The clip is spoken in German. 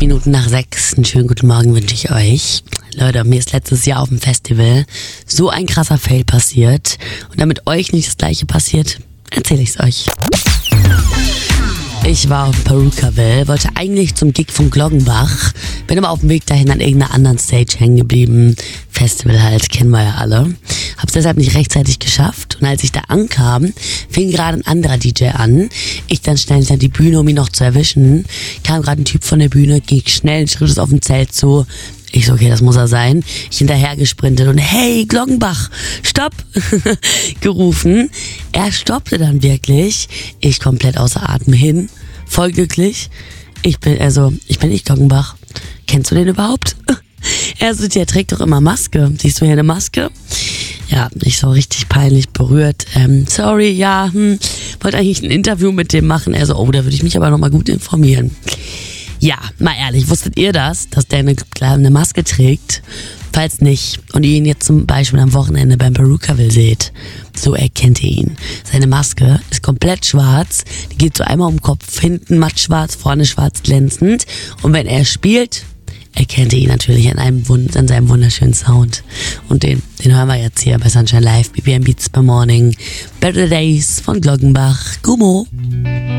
Minuten nach 6. Einen schönen guten Morgen wünsche ich euch. Leute, mir ist letztes Jahr auf dem Festival so ein krasser Fail passiert. Und damit euch nicht das gleiche passiert, erzähle ich es euch. Ich war auf Perukaville, wollte eigentlich zum Gig von Gloggenbach, bin aber auf dem Weg dahin an irgendeiner anderen Stage hängen geblieben. Festival halt, kennen wir ja alle. Hab's deshalb nicht rechtzeitig geschafft und als ich da ankam, fing gerade ein anderer DJ an. Ich dann schnell hinter die Bühne, um ihn noch zu erwischen. Kam gerade ein Typ von der Bühne, ging schnell Schrittes auf dem Zelt zu. Ich so, okay, das muss er sein. Ich hinterher gesprintet und hey, Gloggenbach, stopp, gerufen. Er stoppte dann wirklich. Ich komplett außer Atem hin, voll glücklich. Ich bin nicht Gloggenbach. Kennst du den überhaupt? Er so, der trägt doch immer Maske. Siehst du hier eine Maske? Ja, ich so richtig peinlich berührt. Sorry, ja, wollte eigentlich ein Interview mit dem machen. Er so, oh, da würde ich mich aber nochmal gut informieren. Ja, mal ehrlich, wusstet ihr das, dass der eine Maske trägt? Falls nicht und ihr ihn jetzt zum Beispiel am Wochenende beim Perukaville seht, so erkennt ihr ihn. Seine Maske ist komplett schwarz, die geht so einmal um den Kopf, hinten matt schwarz, vorne schwarz glänzend und wenn er spielt, erkennt ihr ihn natürlich an seinem wunderschönen Sound. Und den hören wir jetzt hier bei Sunshine Live, BPM Beats by Morning, Better Days von Gloggenbach, Gummo.